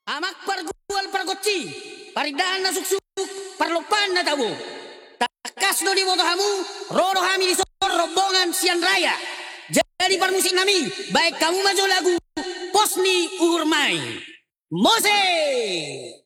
Amak pargual pargoci, paridana suksuk, parlopan na tawo. Takas do di hamu, roro hami di sor rombongan sian raya. Jadi permusik nami, baik kamu maju lagu, posni urmai. Mose!